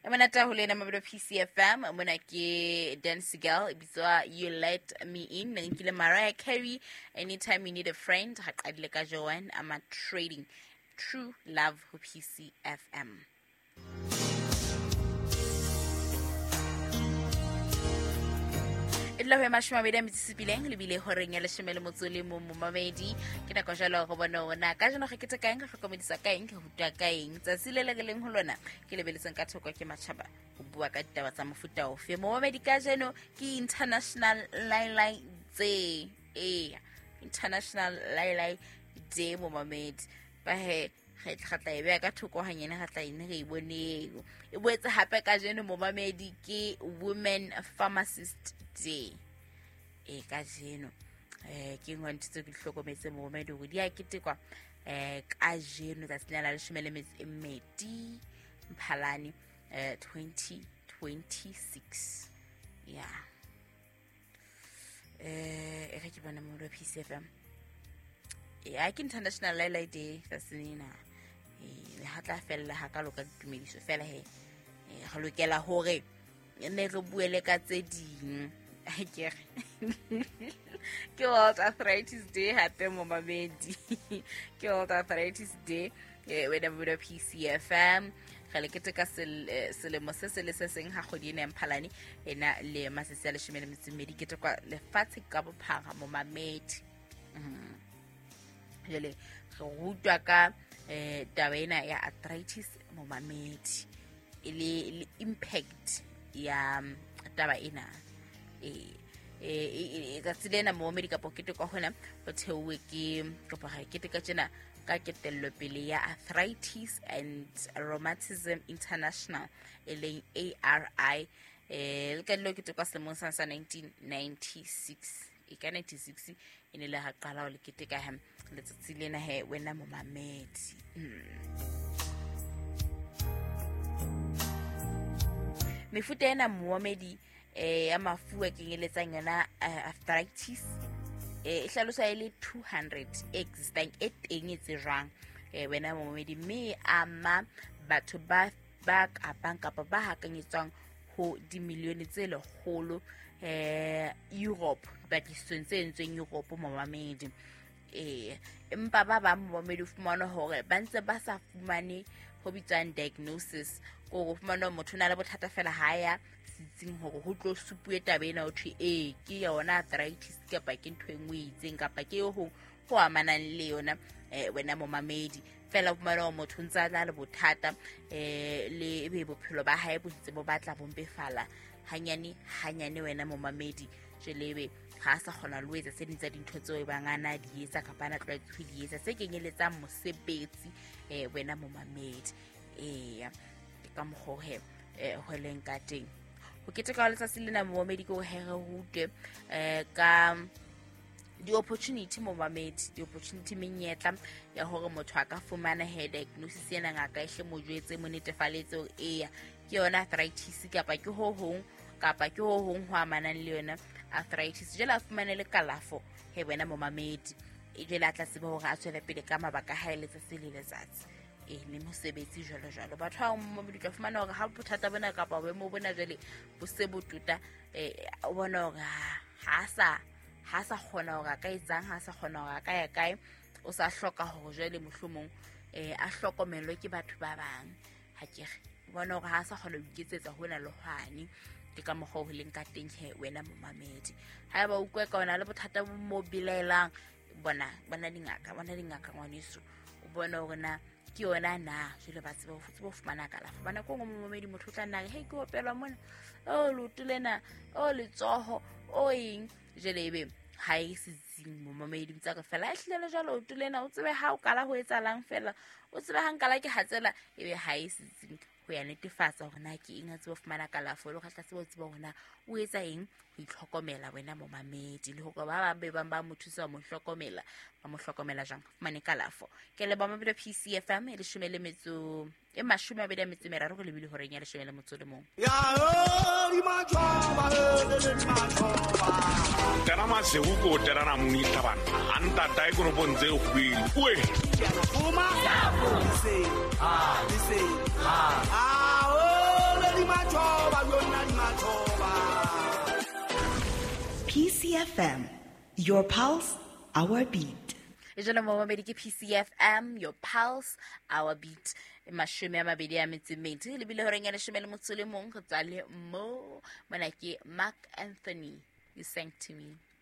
Mona ta hulena mabelo PCFM mona ke Dance Girl ibitswa You Let Me In nkile Mariah Carey anytime you need a friend ha qadile ka Joanne ama trading true love ho PCFM. Itlo hwe mashuma beda mitsipileng le bile horeng ya leshemele motsole mo mamedi ke na ka jalo go bona ona ka jeno ga ke teka eng ga hlokomedisa ka eng ke huta ka eng tsa silele geleng ho lona ke lebeletseng ka thoko ke matshaba go bua ka ditaba tsa mofuta o fe mo mamedi ka jeno ke International Lai Day International Lai Day mo mamedi ba he ga tla ebe ka thoko hanyane ga tla ine re ibone e boetse hape ka jeno mo mamedi ke Women Pharmacist Day ka jeno ke ngwantse ke hlokometse mo mamedi go di a ketekwa ka jeno tsa tsena la leshemele medi Mphalane 2026 ga ke bona mo lo PCFM ke International Lai Day tsa senina le ha tla fella ha ka loka ditumediso fela he ga lokela hore ne re buele ka tse ding ke World Arthritis Day hape mo mamedi ke World Arthritis Day wena mo PCFM ga le keteka selemo se se le se seng ha kgodi ene Mphalane ena le masese le shemele metsmedi ketekwa le fatshe ka bophara mo mamedi jele go rutwa ka taba ena ya arthritis mo mamedi ile impact ya taba ena ka tsilena mo mamedi ka pokete kwa hona go thewe ke kopa ga keteka tsena ka ketello pele ya Arthritis and Rheumatism International ele ARI le ka lo keteka selemo sa 1996 ka 96 ene le ha qala le keteka ha le tsilena he wena mo mamedi mefuta ena mo mamedi ya mafu a kenyeletsang yona arthritis e hlalosa ile 200 existing teng e tsejwang wena mo mamedi me ama batho ba ka banka ba hakanyetsang ho di milione tse lekgolo Europe ba di sentseng Europe mo mamedi empa ba ba mo mamedi fumana hore ba ntse ba sa fumane ho bitsang diagnosis go fumana motho na le bothata fela haya sitsing hore ho tlo supuwe tabena o thwe ke yona arthritis kapa ke ntwe engwe itseng kapa ke ho amanang le yona wena mo mamedi fela fumana motho ntsa na le bothata le be bophelo ba hae bo ntse bo batla bompefala hanyane wena mo mamedi jelebe ha sa khona le wetsa se dintsa dintho tseo ba ngana di etsa kapa na tloa di etsa se kenyeletsa mosebetsi wena mo mamedi ka mogohe ho leng ka teng ho keteka le tsatsi lena mo mamedi go here hute ka di opportunity mo mamedi di opportunity menyetla ya hore motho a ka fumana diagnosis ena ngaka e hle mo jwetse mo netefaletse ke yona arthritis kapa ke ho hong ho amanang le yona arthritis jela fumana le kalafo he wena mo mamedi e jela tla sebe hore a tswela pele ka mabaka ha ile tsa le letsatsi le mosebetsi jalo batho ha mo mamedi tla fumana hore ha bothata bona kapa bo mo bona jele bo se botuta o bona hore ha sa khona hore ka etsang ha sa khona hore ka ya kae o sa hloka hore jele mohlomong a hlokomelwe ke batho ba bang ha ke bona hore ha sa khona ho iketsetsa hona le hwane ke ka mo go leng ka teng he wena mo mamedi ha ba ukwe ka ona le bothata bo mo bilelang bona dingaka ngwaneso o bona hore na ke yona na jele ba tseba bo fumana kalafa bana go mo mamedi motho tla nna he ke opelwa mona lutulena letsoho eng jelebe ha e sitsing mo mamedi ntsa ka fela e hlele jalo utulena o tsebe ha o kala ho etsalang fela o tsebe hang kala ke hatsela ebe ha e sitsing go ya netefatsa hore na ke eng a tsebo fumana kalafo le go tla tsebo tsebo hona o etsa eng go itlhokomela wena mo mamedi le go ba be ba mo thusa mo hlokomela jang fumane kalafo ke le ba mabelo PCFM le shumele metso e mashome a bedi a metso meraro go lebile ho renya le shumele motso le mong di matshwaba tera maseu ko tera na monita bana anta tai go bonze o kwile we uma listen PCFM, your pulse, our beat. Jalo momamedi ke PCFM, your pulse, our beat. Mashome a mabedi a metso e mmedi le bile ho reng ya 11 go tswa le mo mona ke Mark Anthony, you sang to me.